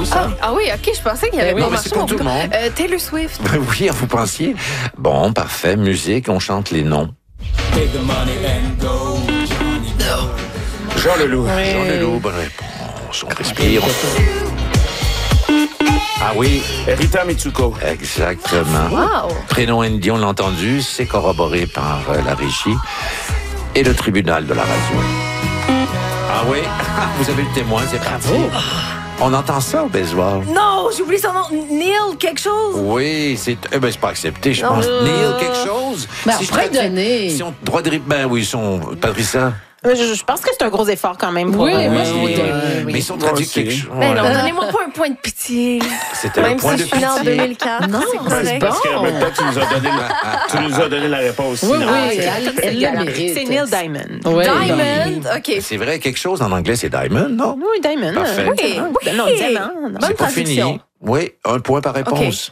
ça? Ah oui, OK, je pensais qu'il y avait oui, pas mais marché. c'est pour tout le monde. Taylor Swift. Oui, vous pensiez? Bon, parfait. Musique, on chante les noms. Jean Leloup. Jean Leloup, bonne réponse. On respire. Ah oui, Rita Mitsuko. exactement. Wow. Prénom indien, on l'a entendu, c'est corroboré par la régie et le tribunal de la radio. Ah oui, vous avez le témoin, c'est parti. On entend ça au baseball. Non, j'ai oublié son nom. Neil quelque chose. Oui, c'est pas accepté, je pense. Neil quelque chose. Ben, on je pourrait traduis- donner. Si on Broderick, ben oui, Patricia. Je pense que c'est un gros effort quand même. Oui, pour, moi, je vous donne. Mais si on Moi traduit aussi. quelque chose. Ben non, Ouais. donnez-moi pas un point de pitié. C'était un Même point si de je suis née en pitié. 2004, Non, c'est c'est correct. bon. Parce qu'en même temps, tu nous as donné la réponse. Oui, sinon. oui, elle la mérite. C'est Neil Diamond. Oui. Diamond, OK. C'est vrai, quelque chose en anglais, c'est Diamond, non? Oui, Diamond. Parfait. Oui, Diamond. oui. Non, diamant. Non. Bonne C'est pas traduction. fini. Oui, un point par réponse.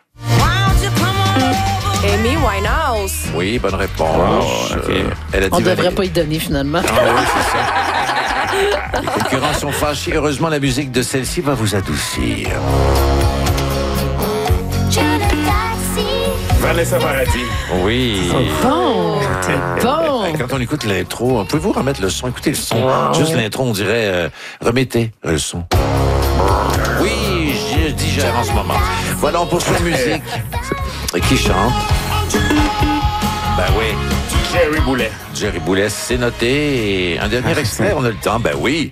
Amy Winehouse. Oui, bonne réponse. Wow, ok. Elle a dit On devrait Valérie. pas y donner, finalement. Ah oui, c'est ça. Les concurrents sont fâchés. Heureusement, la musique de celle-ci va vous adoucir. Vanessa Paradis. Oui. Bon, c'est bon. Quand on écoute l'intro, pouvez-vous remettre le son? Écoutez le son. Juste l'intro, on dirait remettez le son. Oui, je digère en ce moment. Voilà, on poursuit la musique. Qui chante? Ben oui, Jerry Boulet. Jerry Boulet, c'est noté. Et un dernier extrait, on a le temps. Ben oui.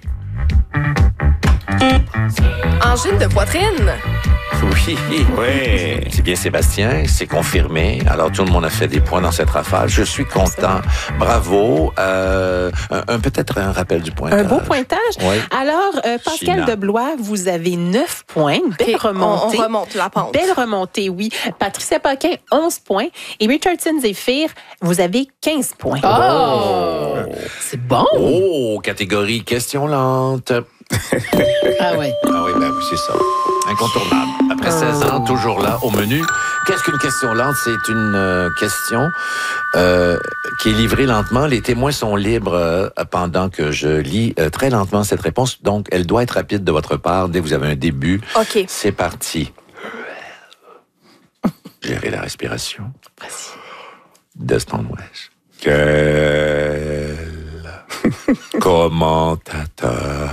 Angine de poitrine. Oui. Oui. C'est bien Sébastien, c'est confirmé. Alors tout le monde a fait des points dans cette rafale. Je suis content. Bravo. Peut-être un rappel du pointage. Un beau pointage. Oui. Alors, Pascal China. Deblois, vous avez 9 points. Belle OK, remontée. on remonte la pente. Belle remontée, oui. Patricia Paquin, 11 points. Et Richardson Zephyr, vous avez 15 points. Oh! C'est bon. Oh, catégorie question lente. Ah ouais. Ah oui, ben oui, c'est ça. Incontournable. Après 16 ans, toujours là, au menu. Qu'est-ce qu'une question lente? C'est une question qui est livrée lentement. Les témoins sont libres pendant que je lis très lentement cette réponse. Donc, elle doit être rapide de votre part dès que vous avez un début. OK. C'est parti. Gérez la respiration. De Stonewest. Quel commentateur.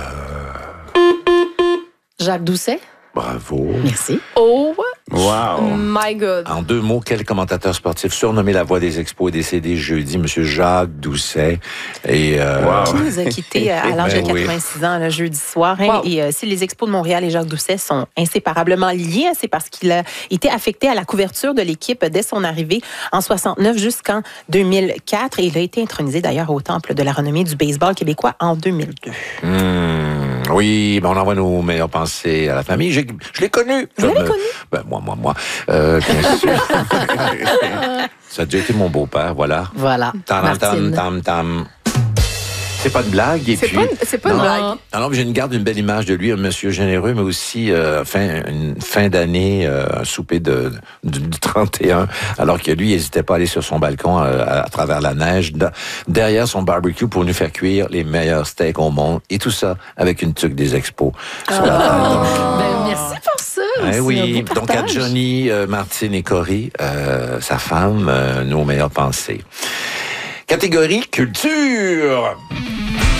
Jacques Doucet. Bravo. Merci. Oh Wow. my God. En 2 mots, quel commentateur sportif surnommé la voix des expos est décédé jeudi, M. Jacques Doucet. Et, Wow. Il nous a quittés à l'âge de Ben oui. 86 ans, le jeudi soir. Hein. Wow. Et si les Expos de Montréal et Jacques Doucet sont inséparablement liés, hein, c'est parce qu'il a été affecté à la couverture de l'équipe dès son arrivée en 69 jusqu'en 2004. Et il a été intronisé d'ailleurs au Temple de la renommée du baseball québécois en 2002. Oui, ben on envoie nos meilleures pensées à la famille. Je l'ai connu. Vous l'avez connu? Ben, moi. Bien sûr. Ça a déjà été mon beau-père, voilà. Voilà. Martine. C'est pas de blague. Et C'est puis, pas une non. blague. Alors, je garde une belle image de lui, un monsieur généreux, mais aussi une fin d'année, un souper du 31, alors que lui, il n'hésitait pas à aller sur son balcon à travers la neige, derrière son barbecue pour nous faire cuire les meilleurs steaks au monde, et tout ça avec une tuque des expos sur la table. Ben, merci pour ça. Eh C'est un oui, beau donc à partage. Johnny, Martine et Cory, sa femme, nos meilleures pensées. Catégorie culture.